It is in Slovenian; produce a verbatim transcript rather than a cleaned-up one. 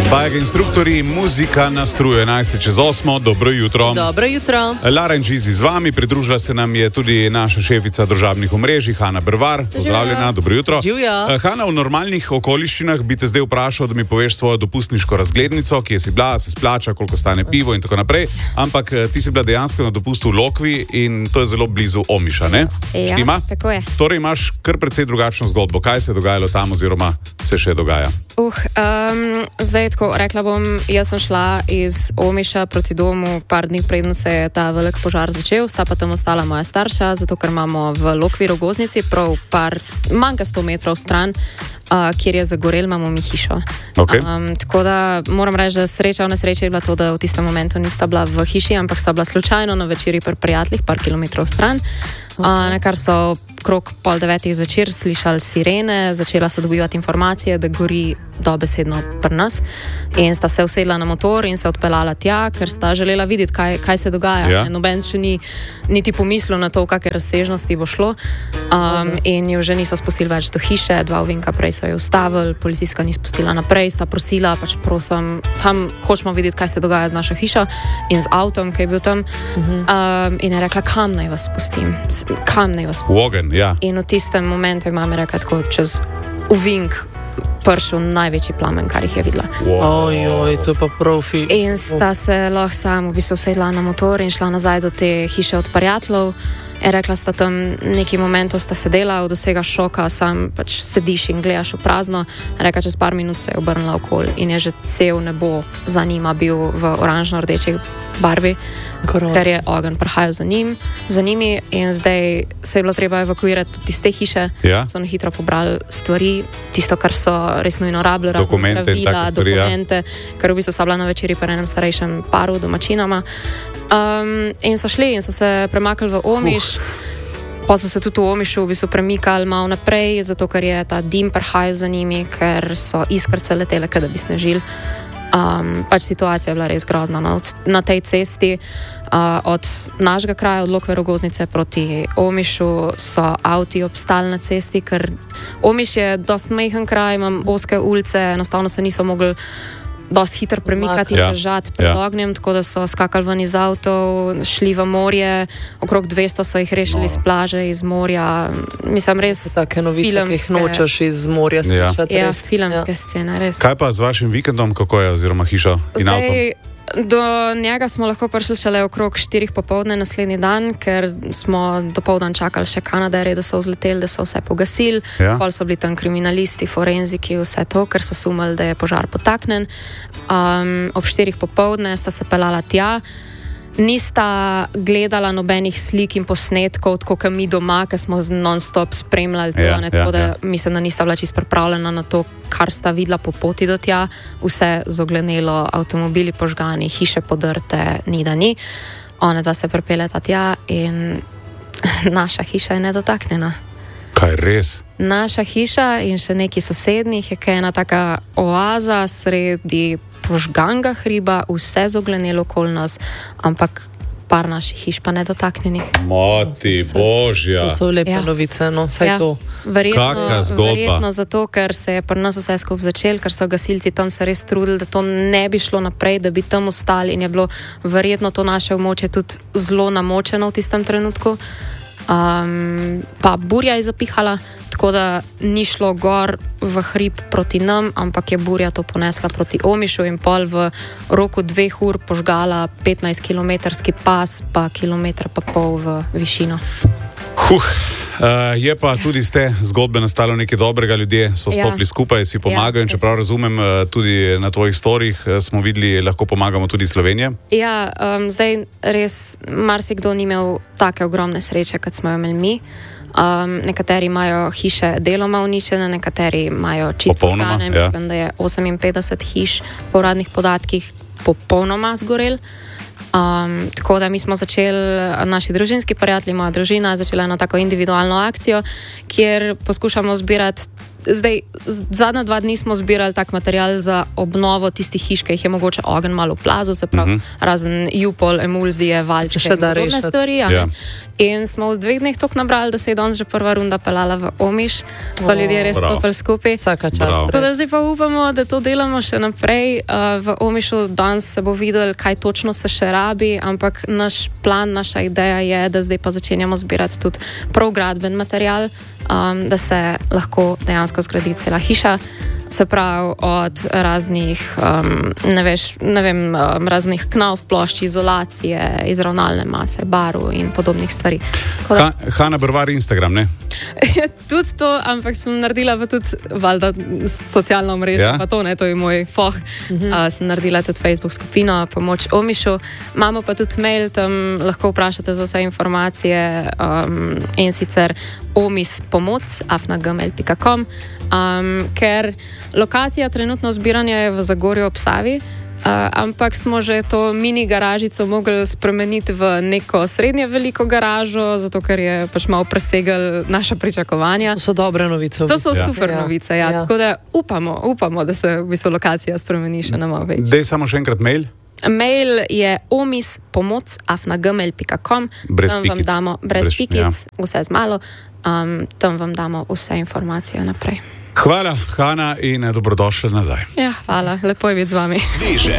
Bajega instruktorji, muzika na struju enajst čez osmo. Dobro jutro. Dobro jutro. Lara in Žizi z vami, pridružila se nam je tudi naša šefica družabnih omrežij, Hanna Brvar. Pozdravljena, dobro jutro. Živja. Hanna, v normalnih okoliščinah bi te zdaj vprašal, da mi poveš svojo dopustniško razglednico, kje si bila, se splača, koliko stane pivo in tako naprej. Ampak ti si bila dejansko na dopustu v Lokvi in to je zelo blizu Omiša, ne? Ja, Štima? tako je. Torej imaš kar precej drugačno zgodbo. Kaj se je dogajalo tam oziroma se še dogaja? Uh, um, zdaj tako, rekla bom, jaz sem šla iz Omiša proti domu par dni predno se je ta velik požar začel, sta pa tam ostala moja starša, zato ker imamo v Lokvi Rogoznici prav par, manjka sto metrov stran, uh, kjer je zagorel, imamo mi hišo. Okay. Um, tako da moram reči, da sreča v nesreči je bila to, da v tistem momentu nista bila v hiši, ampak sta bila slučajno na večeri pri prijateljih, par kilometrov stran. Okay. Uh, nekar so krog pol devetih zvečer slišali sirene, začela so dobivati informacije, da gori dobesedno pri nas in sta se usedla na motor in se odpeljala tja, ker sta želela videti, kaj, kaj se dogaja. Ja. Noben še ni niti pomislil na to, kakšne razsežnosti bo šlo um, okay. in jo že niso spustili več do hiše, dva ovinka prej so jo ustavili, policijska ni spustila naprej, sta prosila, pač prosim, sam hočemo videti, kaj se dogaja z našo hišo in z avtom, ki je bil tam uh-huh. um, in je rekla, kam naj vas spustim, kam naj vas spustim. Ogen, ja. In v tistem momentu je mama rekla tako čez uvink pršel največji plamen, kar jih je videla. Wow. Ojoj, to je pa profi. In sta se lahko sam v bistvu sedla na motor in šla nazaj do te hiše od prijateljev. Je rekla, sta tam nekaj momentov sta sedela, od vsega šoka, sam pač sediš in gledaš v prazno. Rekla, čez par minut se je obrnila okoli in je že cel nebo za njima bil v oranžno-rdečih barvi, Korona. Ker je ogenj prihajal za, njim, za njimi in zdaj se je bilo treba evakuirati iz te hiše. Ja. So na hitro pobrali stvari, tisto, kar so res nujno rabili, razne Dokumente, zdravila, take stvari, ja. dokumente, ker v bistvu sta bila na večeri pri enem starejšem paru domačinama. Um, in so šli in so se premaknili v Omiš. Uh. Pa so se tudi v Omišu v bistvu premikali malo naprej, zato ker je ta dim prihajal za njimi, ker so iskrce letele, kada bi snežili. Um, pač situacija je bila res grozna. No. Na tej cesti uh, od našega kraja, od Lokve Rogoznice proti Omišu so avti obstali na cesti, ker Omiš je dosti majhen kraj, imam ozke ulice, enostavno se niso mogli dosti hitro premikati in ja. ležati pred ja. ognjem, tako da so skakali ven iz avtov, šli v morje, okrog dvesto so jih rešili no. z plaže, iz morja. Mislim, res take novice, filmske, ki jih nočeš iz morja ja. slišati. Ja, res. filmske ja. scene, res. Kaj pa z vašim vikendom, kako je, oziroma hišo in avtom? Zdaj, do njega smo lahko prišli šele okrog štirih popoldne naslednji dan, ker smo dopoldan čakali še Kanadarje, da so vzleteli, da so vse pogasili. Ja. Pol so bili tam kriminalisti, forenziki, vse to, ker so sumili, da je požar potaknen. Um, ob štirih popoldne sta se pelala tja. Nista gledala nobenih slik in posnetkov, tako kot mi doma, ki smo non-stop spremljali. Ja, to, ja, tako da ja. mislim, da nista bila čisto pripravljena na to, kar sta videla po poti do tja. Vse zoglenelo, avtomobili požgani, hiše podrte, ni da ni. Ona dva se pripeljata tja in naša hiša je nedotaknjena. Kaj res? Naša hiša in še neki sosednjih je kaj ena taka oaza sredi požganga hriba, vse zoglenelo okoli nas, ampak par naših hiš pa nedotaknjenih. Moti, božja. To so lepe Ja. novice, no, saj Ja. to. Verjetno, Kakšna zgodba. verjetno zato, ker se je pri nas vse skupaj začel, ker so gasilci tam se res trudili, da to ne bi šlo naprej, da bi tam ostali in je bilo verjetno to naše območje tudi zelo namočeno v tistem trenutku. Um, pa burja je zapihala, tako da ni šlo gor v hrib proti nam, ampak je burja to ponesla proti Omišu in pol v roku dveh ur požgala petnajst kilometrski pas, pa kilometer pa pol v višino. Huh. Uh, je pa tudi z te zgodbe nastalo nekaj dobrega, ljudje so stopili ja. skupaj, si pomagajo ja, in čeprav razumem, tudi na tvojih storih smo videli, lahko pomagamo tudi Slovenije. Ja, um, zdaj res marsikdo ni imel take ogromne sreče, kot smo jo imeli mi. Um, nekateri imajo hiše deloma uničene, nekateri imajo čisto požgane. Ja. Mislim, da je oseminpetdeset hiš po uradnih podatkih popolnoma zgorel. Um, tako da mi smo začeli, naši družinski prijatelji, moja družina, začela eno tako individualno akcijo, kjer poskušamo zbirati zdaj, zadnja dva dni smo zbirali tak material za obnovo tistih hiš, ki jih je mogoče ogenj malo plazil, se pravi, uh-huh. razen jupol, emulzije, valčke in podobne stvari. Ja. In smo v dveh dneh toliko nabrali, da se je danes že prva runda pelala v Omiš, so oh, ljudje res stopili skupaj. Vsaka čast. Tako da zdaj pa upamo, da to delamo še naprej. Uh, v Omišu danes se bo videl, kaj točno se še rabi, ampak naš plan, naša ideja je, da zdaj pa začenjamo zbirati tudi prav gradben material, um, da se lahko dejansko zgradi cela hiša. Se pravi, od raznih, um, ne, veš, ne vem, um, raznih knav, plošč, izolacije, izravnalne mase, barv in podobnih stvari. Da... Ha, Hana Brvar Instagram, ne? Tudi to, ampak sem naredila pa tudi valjda socialno mrežo, ja? Pa to ne, to je moj foh. Mm-hmm. Uh, sem naredila tudi Facebook skupino Pomoč Omišu. Imamo pa tudi mail, tam lahko vprašate za vse informacije um, in sicer omispomoc afna gmail pika com. Um, ker lokacija trenutno zbiranja je v Zagorju ob Savi, uh, ampak smo že to mini garažico mogli spremeniti v neko srednje veliko garažo, zato ker je pač malo presegel naša pričakovanja. To so dobre novice. To so ja. super ja. novice, ja. Ja. Tako da upamo, upamo, da se v bistvu lokacija spremeni še na malo več. Dej samo še enkrat mail. Mail je omispomoc afna gmail pika com. Brez tam pikic. Vam damo, brez brez, pikic, ja. vse z malo. Um, tam vam damo vse informacije naprej. Hvala, Hana, in dobrodošli nazaj. Ja, hvala, lepo je biti z vami. Sveže,